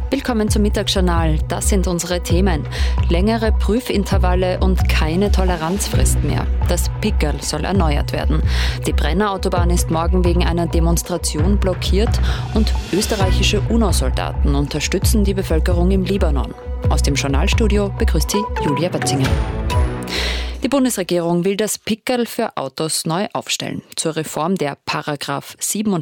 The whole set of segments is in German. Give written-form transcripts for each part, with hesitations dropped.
Willkommen zum Mittagsjournal. Das sind unsere Themen. Längere Prüfintervalle und keine Toleranzfrist mehr. Das Pickerl soll erneuert werden. Die Brenner Autobahn ist morgen wegen einer Demonstration blockiert und österreichische UNO-Soldaten unterstützen die Bevölkerung im Libanon. Aus dem Journalstudio begrüßt sie Julia Bötzinger. Die Bundesregierung will das Pickerl für Autos neu aufstellen. Zur Reform der Paragraph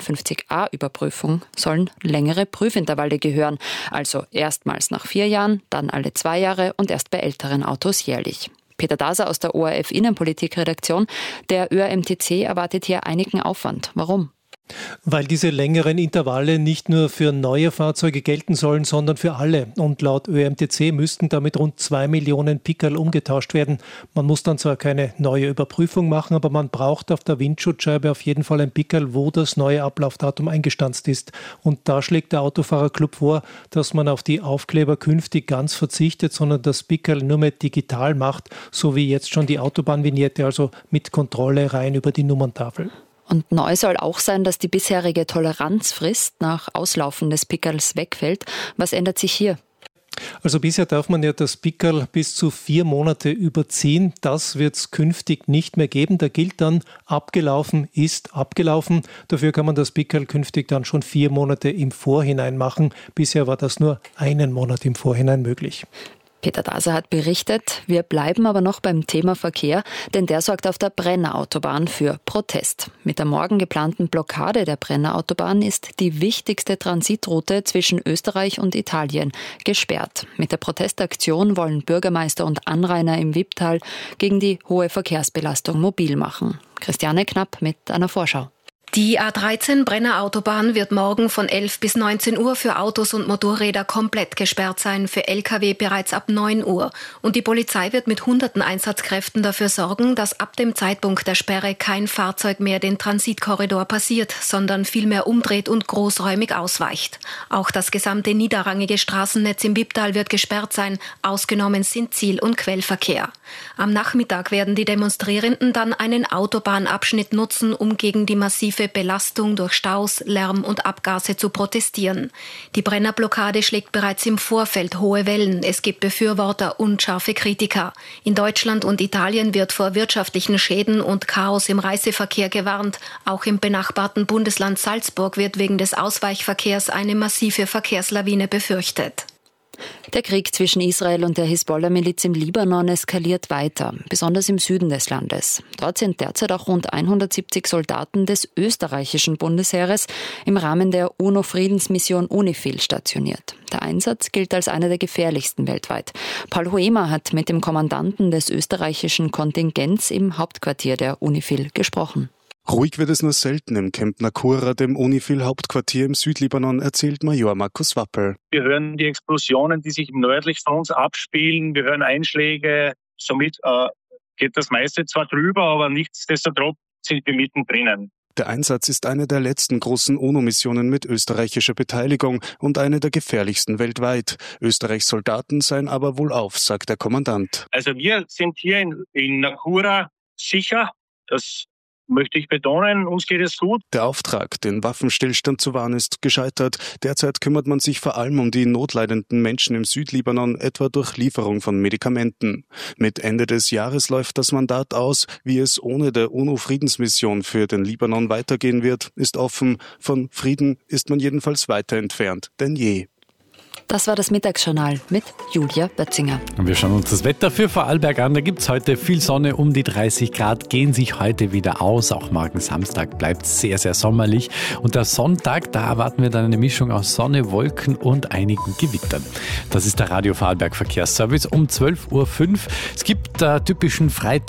57a Überprüfung sollen längere Prüfintervalle gehören. Also erstmals nach 4 Jahren, dann alle 2 Jahre und erst bei älteren Autos jährlich. Peter Daser aus der ORF Innenpolitik-Redaktion. Der ÖMTC erwartet hier einigen Aufwand. Warum? Weil diese längeren Intervalle nicht nur für neue Fahrzeuge gelten sollen, sondern für alle. Und laut ÖMTC müssten damit rund 2 Millionen Pickerl umgetauscht werden. Man muss dann zwar keine neue Überprüfung machen, aber man braucht auf der Windschutzscheibe auf jeden Fall ein Pickerl, wo das neue Ablaufdatum eingestanzt ist. Und da schlägt der Autofahrerclub vor, dass man auf die Aufkleber künftig ganz verzichtet, sondern das Pickerl nur mehr digital macht, so wie jetzt schon die Autobahnvignette, also mit Kontrolle rein über die Nummerntafel. Und neu soll auch sein, dass die bisherige Toleranzfrist nach Auslaufen des Pickerls wegfällt. Was ändert sich hier? Also bisher darf man ja das Pickerl bis zu 4 Monate überziehen. Das wird es künftig nicht mehr geben. Da gilt dann, abgelaufen ist abgelaufen. Dafür kann man das Pickerl künftig dann schon 4 Monate im Vorhinein machen. Bisher war das nur 1 Monat im Vorhinein möglich. Peter Daser hat berichtet, wir bleiben aber noch beim Thema Verkehr, denn der sorgt auf der Brenner Autobahn für Protest. Mit der morgen geplanten Blockade der Brenner Autobahn ist die wichtigste Transitroute zwischen Österreich und Italien gesperrt. Mit der Protestaktion wollen Bürgermeister und Anrainer im Wipptal gegen die hohe Verkehrsbelastung mobil machen. Christiane Knapp mit einer Vorschau. Die A13 Brenner Autobahn wird morgen von 11 bis 19 Uhr für Autos und Motorräder komplett gesperrt sein, für Lkw bereits ab 9 Uhr. Und die Polizei wird mit hunderten Einsatzkräften dafür sorgen, dass ab dem Zeitpunkt der Sperre kein Fahrzeug mehr den Transitkorridor passiert, sondern vielmehr umdreht und großräumig ausweicht. Auch das gesamte niederrangige Straßennetz im Wipptal wird gesperrt sein, ausgenommen sind Ziel- und Quellverkehr. Am Nachmittag werden die Demonstrierenden dann einen Autobahnabschnitt nutzen, um gegen die massive Belastung durch Staus, Lärm und Abgase zu protestieren. Die Brennerblockade schlägt bereits im Vorfeld hohe Wellen. Es gibt Befürworter und scharfe Kritiker. In Deutschland und Italien wird vor wirtschaftlichen Schäden und Chaos im Reiseverkehr gewarnt. Auch im benachbarten Bundesland Salzburg wird wegen des Ausweichverkehrs eine massive Verkehrslawine befürchtet. Der Krieg zwischen Israel und der Hisbollah-Miliz im Libanon eskaliert weiter, besonders im Süden des Landes. Dort sind derzeit auch rund 170 Soldaten des österreichischen Bundesheeres im Rahmen der UNO-Friedensmission UNIFIL stationiert. Der Einsatz gilt als einer der gefährlichsten weltweit. Paul Hoemer hat mit dem Kommandanten des österreichischen Kontingents im Hauptquartier der UNIFIL gesprochen. Ruhig wird es nur selten im Camp Nakura, dem UNIFIL-Hauptquartier im Südlibanon, erzählt Major Markus Wappel. Wir hören die Explosionen, die sich nördlich von uns abspielen. Wir hören Einschläge. Somit geht das meiste zwar drüber, aber nichtsdestotrotz sind wir mittendrin. Der Einsatz ist eine der letzten großen UNO-Missionen mit österreichischer Beteiligung und eine der gefährlichsten weltweit. Österreichs Soldaten seien aber wohlauf, sagt der Kommandant. Also wir sind hier in Nakura sicher. Das möchte ich betonen, uns geht es gut. Der Auftrag, den Waffenstillstand zu wahren, ist gescheitert. Derzeit kümmert man sich vor allem um die notleidenden Menschen im Südlibanon, etwa durch Lieferung von Medikamenten. Mit Ende des Jahres läuft das Mandat aus. Wie es ohne der UNO-Friedensmission für den Libanon weitergehen wird, ist offen. Von Frieden ist man jedenfalls weiter entfernt denn je. Das war das Mittagsjournal mit Julia Bötzinger. Und wir schauen uns das Wetter für Vorarlberg an. Da gibt es heute viel Sonne, um die 30 Grad, gehen sich heute wieder aus. Auch morgen Samstag bleibt es sehr, sehr sommerlich. Und der Sonntag, da erwarten wir dann eine Mischung aus Sonne, Wolken und einigen Gewittern. Das ist der Radio Vorarlberg Verkehrsservice um 12.05 Uhr. Es gibt typischen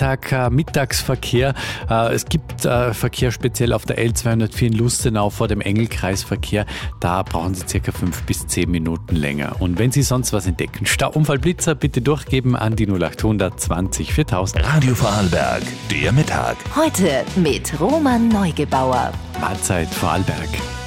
Freitag-Mittagsverkehr. Es gibt Verkehr speziell auf der L204 in Lustenau vor dem Engelkreisverkehr. Da brauchen Sie circa 5 bis 10 Minuten länger. Und wenn Sie sonst was entdecken, Stauunfall, Blitzer, bitte durchgeben an die 0800 20 4000. Radio Vorarlberg, der Mittag. Heute mit Roman Neugebauer. Mahlzeit Vorarlberg.